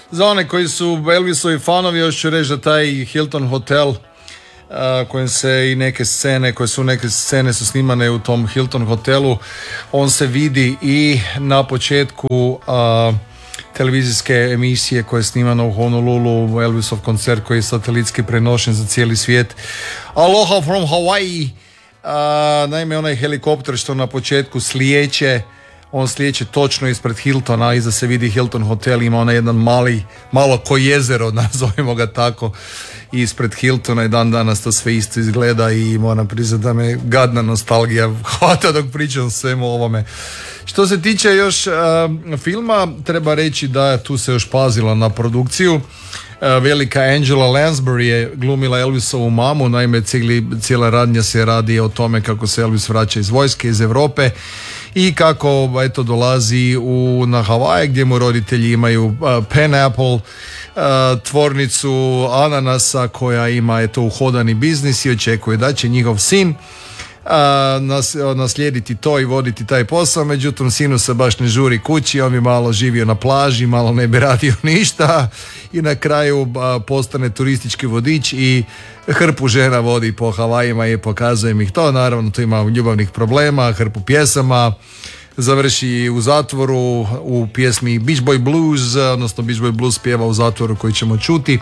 Za one koji su Elvisovi fanovi, još ću reći da taj Hilton hotel, kojem se i neke scene su snimane u tom Hilton hotelu, on se vidi i na početku televizijske emisije koja je snimana u Honolulu, Elvisov koncert koji je satelitski prenošen za cijeli svijet. Aloha from Hawaii. Naime, onaj helikopter što na početku on slijeće točno ispred Hiltona, iza se vidi Hilton hotel, ima onaj jedan malo ko jezero, nazovimo ga tako, ispred Hiltona, i dan danas to sve isto izgleda i moram priznati da me gadna nostalgija hvata dok pričam o svemu ovome. Što se tiče još filma, treba reći da tu se još pazilo na produkciju. Velika Angela Lansbury je glumila Elvisovu mamu, naime cijela radnja se radi o tome kako se Elvis vraća iz vojske, iz Europe i kako dolazi na Havaje gdje mu roditelji imaju Pineapple, tvornicu ananasa koja ima uhodani biznis i očekuje da će njihov sin naslijediti to i voditi taj posao. Međutim, sinu se baš ne žuri kući, on bi malo živio na plaži, malo ne bi radio ništa i na kraju postane turistički vodič i hrpu žena vodi po Havajima i pokazuje im ih to. Naravno, tu ima ljubavnih problema, hrpu pjesama, završi u zatvoru u pjesmi Beach Boy Blues, odnosno Beach Boy Blues pjeva u zatvoru koji ćemo čuti.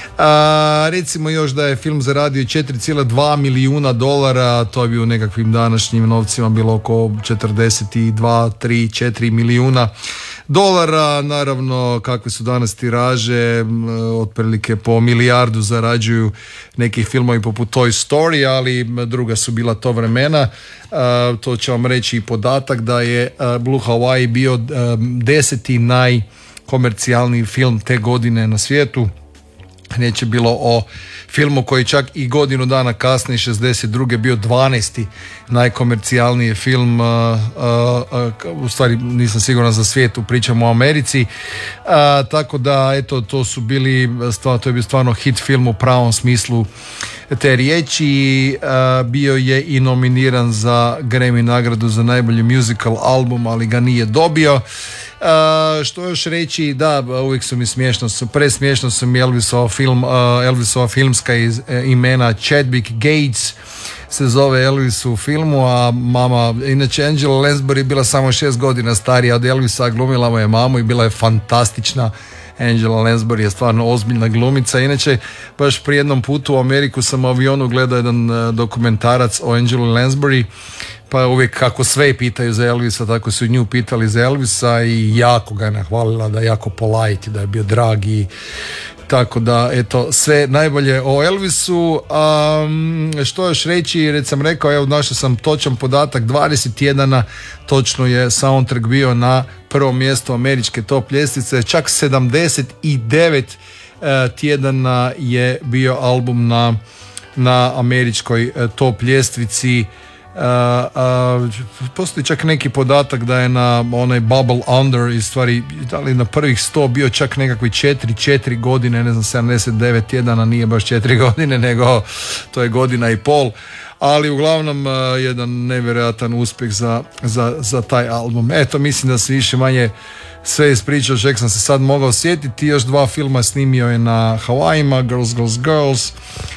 Recimo još da je film zaradio $4,2 milijuna, to bi u nekakvim današnjim novcima bilo oko 42, 3, 4 milijuna dolara. Naravno, kakve su danas tiraže, otprilike po milijardu zarađuju neki filmovi poput Toy Story, ali druga su bila to vremena. To će vam reći i podatak da je Blue Hawaii bio 10. najkomercijalniji film te godine na svijetu. Riječ je bilo o filmu koji čak i godinu dana kasnije, 62. bio 12. najkomercijalniji film, u stvari nisam siguran za svijet, pričamo o Americi, tako da to je bio stvarno hit film u pravom smislu te riječi. Bio je i nominiran za Grammy nagradu za najbolji musical album, ali ga nije dobio. Što još reći, da, uvijek su mi presmiješno su mi Elvisova filmska imena. Chadwick Gates se zove Elvis u filmu, a mama, inače Angela Lansbury je bila samo 6 godina starija od Elvisa, glumila mu je mamu i bila je fantastična. Angela Lansbury je stvarno ozbiljna glumica. Inače, baš prije jednom putu u Ameriku sam u avionu gledao jedan dokumentarac o Angela Lansbury, pa uvijek kako sve pitaju za Elvisa, tako su nju pitali za Elvisa i jako ga je nahvalila, da je jako polite, da je bio drag i tako da, sve najbolje o Elvisu. Što još reći, već sam rekao, našao sam točan podatak, 20 tjedana točno je soundtrack bio na prvom mjestu američke top ljestvice, čak 79 tjedana je bio album na američkoj top ljestvici. Postoji čak neki podatak da je na onaj Bubble Under, i stvari da li na prvih 100 bio čak nekakvi 4 godine, ne znam, 79 tjedana, nije baš 4 godine, nego to je godina i pol, ali uglavnom jedan nevjerojatan uspjeh za taj album. Mislim da se više manje sve ispričao, čak sam se sad mogao sjetiti. Još 2 filma snimio je na Havajima, Girls, Girls, Girls,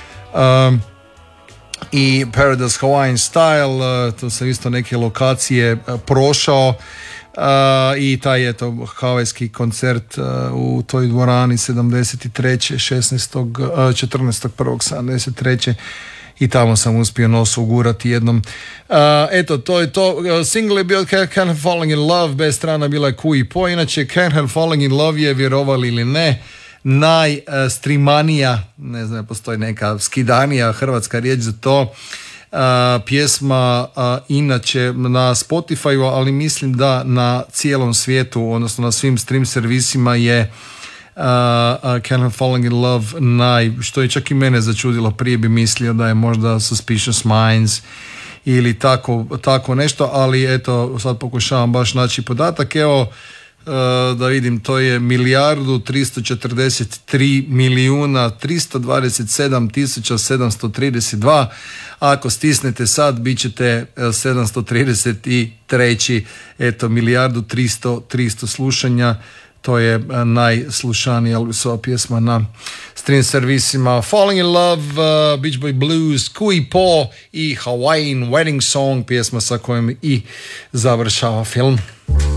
i Paradise Hawaiian Style, to sam isto neke lokacije prošao, i taj havajski koncert u toj dvorani 73. 14.1.73. i tamo sam uspio nos ugurati jednom. To je to. Single je bio Can't Help Falling in Love, bez strana bila je Ku i Po. Inače, Can't Help Falling in Love je, vjerovali ili ne, najstrimanija, ne znam, postoji neka skidanija hrvatska riječ za to, pjesma inače na Spotify, ali mislim da na cijelom svijetu, odnosno na svim stream servisima je Can't Help Falling in Love što je čak i mene začudilo. Prije bi mislio da je možda Suspicious Minds ili tako nešto, ali sad pokušavam baš naći podatak. Da vidim, to je 1.343.327.732. Ako stisnete sad, bit ćete 733. 1.300.300 slušanja. To je najslušanija Elvisova pjesma na stream servisima. Falling in Love, Beach Boy Blues, Kui Po i Hawaiian Wedding Song, pjesma sa kojom i završava film.